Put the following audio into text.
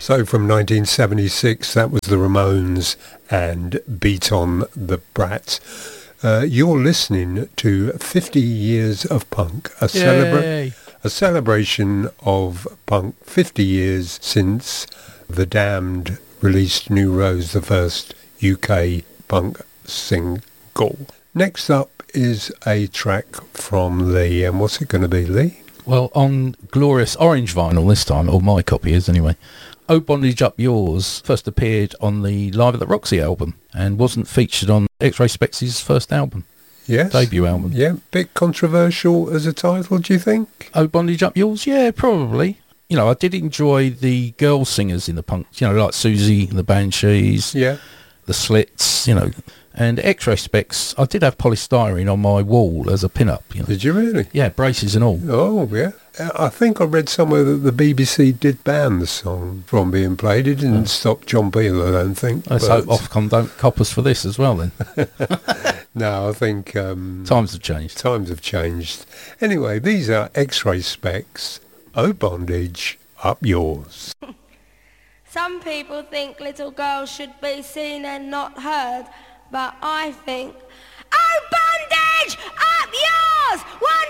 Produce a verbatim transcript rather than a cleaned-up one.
So from nineteen seventy-six, that was the Ramones and Beat on the Brat. Uh, you're listening to fifty Years of Punk, a, celebra- a celebration of punk, fifty years since The Damned released New Rose, the first U K punk single. Next up is a track from Lee, and what's it going to be, Lee? Well, on glorious orange vinyl this time, or my copy is anyway. Oh Bondage Up Yours first appeared on the Live at the Roxy album and wasn't featured on X-Ray Spex' first album. Yes. Debut album. Yeah, bit controversial as a title, do you think? Oh Bondage Up Yours? Yeah, probably. You know, I did enjoy the girl singers in the punk, you know, like Susie and the Banshees. Yeah. The Slits, you know. And X-Ray Spex, I did have polystyrene on my wall as a pin-up. You know. Did you really? Yeah, braces and all. Oh, yeah. I think I read somewhere that the B B C did ban the song from being played. It didn't oh. stop John Peel, I don't think. Let's hope Ofcom don't cop us for this as well, then. No, I think... Um, times have changed. Times have changed. Anyway, these are X-Ray Spex. Oh, Bondage, Up Yours. Some people think little girls should be seen and not heard, but I think, oh, bondage, up yours! One,